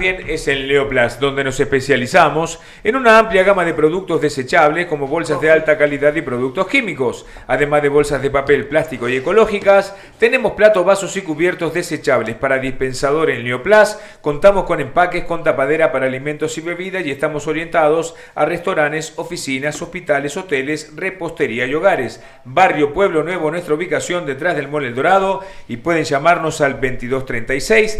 bien es en Leoplas, donde nos especializamos en una amplia gama de productos desechables como bolsas de alta calidad y productos químicos. Además de bolsas de papel, plástico y ecológicas, tenemos platos, vasos y cubiertos desechables para dispensador en Leoplas. Contamos con empaques con tapadera para alimentos y bebidas y estamos orientados a restaurantes, oficinas, hospitales, hoteles, repostería y hogares. Barrio Pueblo Nuevo, nuestra ubicación detrás del Mall El Dorado, y pueden llamarnos al 2236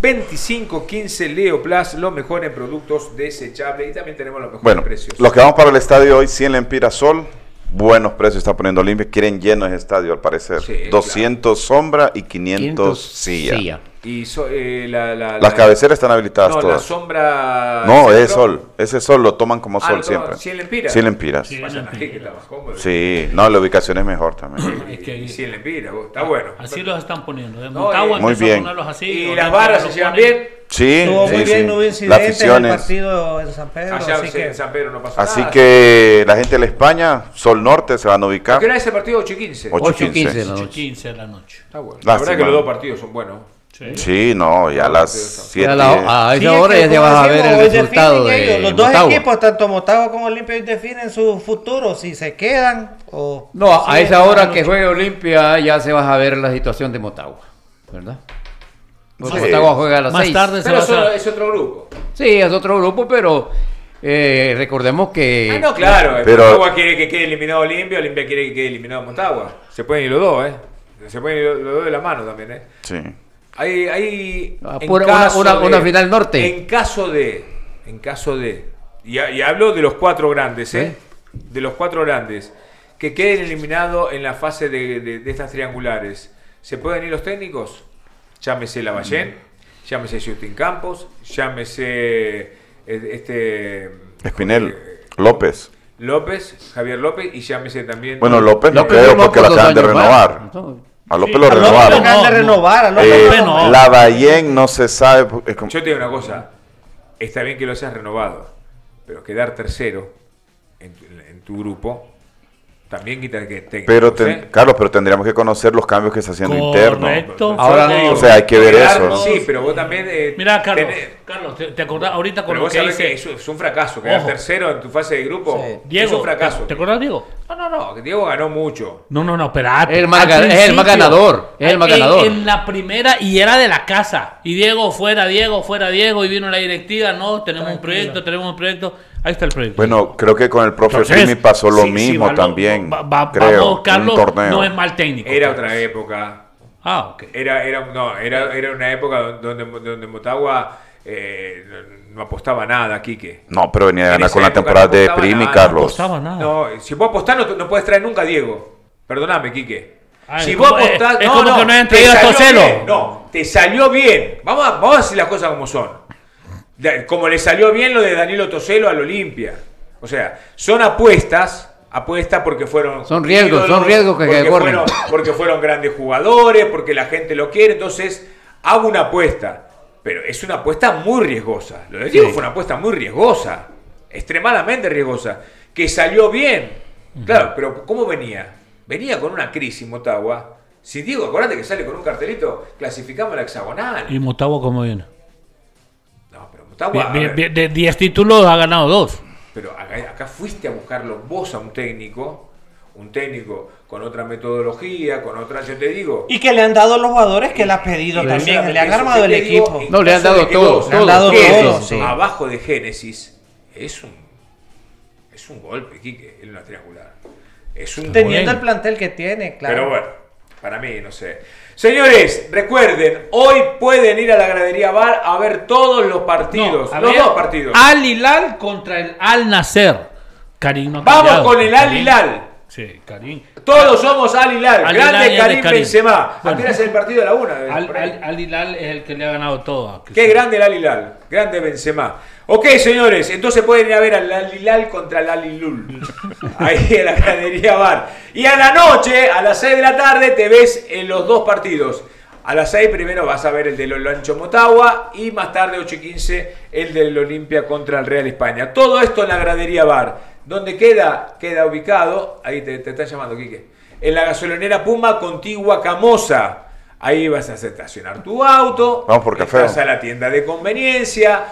2515 Leoplas, lo mejor en productos desechables, y también tenemos los mejores precios. Los que vamos para el estadio hoy, 100 lempiras Sol, buenos precios está poniendo Olimpia, quieren lleno ese estadio al parecer, sí, 200 claro. Sombra y 500 silla. Y las cabeceras están habilitadas todas. La sombra. No, es sol. Ese sol lo toman como sol siempre. 100 lempiras. 100 lempiras. Sí, no, la ubicación es mejor también. Es que 100 lempiras, está bueno. Así los están poniendo. Motagua muy bien. Así, y las barras se llevan bien. Sí, estuvo muy bien, no hubo incidentes en el partido en San Pedro. En San Pedro no pasó nada. Así que la gente de la España, Sol Norte, se van a ubicar. ¿Qué era ese partido? 8:15. 8:15 de la noche. Está bueno. La verdad que los dos partidos son buenos. Sí, no, ya a las 7. A esa hora ya te vas a ver el resultado de los dos equipos, tanto Motagua como Olimpia, definen su futuro, si se quedan o... No, a esa hora que juegue Olimpia ya se va a ver la situación de Motagua, ¿verdad? Porque Motagua juega a las 6. Más tarde pero es otro grupo. Sí, es otro grupo, pero recordemos que... no, claro, pero Motagua quiere que quede eliminado Olimpia, Olimpia quiere que quede eliminado Motagua. Se pueden ir los dos, Se pueden ir los dos de la mano también, Sí. Hay una final norte. En caso de y hablo de los cuatro grandes, de los cuatro grandes que queden eliminados en la fase de estas triangulares, ¿se pueden ir los técnicos? Llámese Lavallén, llámese Justin Campos, llámese Espinel, López, Javier López, y llámese también... Bueno, López no creo porque la acaban de renovar. A López lo renovaron. Lavallén no se sabe. Yo te digo una cosa, está bien que lo seas renovado, pero quedar tercero en tu grupo también quita que técnico. Pero Carlos, pero tendríamos que conocer los cambios que está haciendo interno. Ahora no. O sea, hay que ver eso, ¿no? Sí, pero vos también... Mira, Carlos, ¿te acordás ahorita con lo que dice? Que es un fracaso, quedar tercero en tu fase de grupo. Sí. Diego, es un fracaso. ¿Te acordás, Diego? No, que Diego ganó mucho. No, espérate. Es el más ganador. En la primera, y era de la casa. Y Diego, fuera Diego, y vino la directiva. No, tenemos un proyecto. Ahí está el proyecto. Bueno, creo que con el profe Primi pasó lo mismo también. Vamos, Carlos, no es mal técnico. Era otra época. Ok. Era una época donde Motagua no apostaba nada, Quique. No, pero venía a ganar con la temporada de Primi, Carlos. No apostaba nada. No, si vos apostás no puedes traer nunca a Diego. Perdóname, Quique. Si vos apostás... Es como que no han traído a Tocelo. No, te salió bien. Vamos a decir las cosas como son. Como le salió bien lo de Danilo Tocelo al Olimpia. O sea, son apuestas porque fueron... Son riesgos que corren. Porque fueron grandes jugadores, porque la gente lo quiere. Entonces, hago una apuesta. Pero es una apuesta muy riesgosa. Lo de Diego fue una apuesta muy riesgosa. Extremadamente riesgosa. Que salió bien. Claro, pero ¿cómo venía? Venía con una crisis Motagua. Si Diego, acordate que sale con un cartelito, clasificamos a la hexagonal. ¿Y Motagua cómo viene? No, pero Motagua... De 10 títulos ha ganado 2. Pero acá fuiste a buscarlo vos a un técnico con otra metodología, con otra, yo te digo... Y que le han dado los jugadores que le ha pedido también, le han armado el equipo. No, le han dado todo. Abajo de Génesis es un golpe, Quique, en una triangular. Teniendo el plantel que tiene, claro. Pero bueno, para mí, no sé. Señores, recuerden, hoy pueden ir a la gradería Bar a ver todos los partidos. Los dos partidos. Al Hilal contra el Al Nacer. Vamos con el Al Hilal. Sí, Karim. Todos somos Al Hilal. Grande Karim Benzema. Apenas el partido de la una. Al Hilal es el que le ha ganado todo. Qué grande el Al Hilal. Grande Benzema. Ok, señores, entonces pueden ir a ver al Al Hilal contra el Al Hilul. Ahí en la gradería Bar. Y a la noche, a las 6 de la tarde, te ves en los dos partidos. A las 6 primero vas a ver el del Olancho Motagua y más tarde, 8:15, el del Olimpia contra el Real España. Todo esto en la gradería Bar. ¿Dónde queda? Queda ubicado, ahí te están llamando, Quique, en la gasolinera Puma, contigua Camosa. Ahí vas a estacionar tu auto, vamos por café. Vas a la tienda de conveniencia,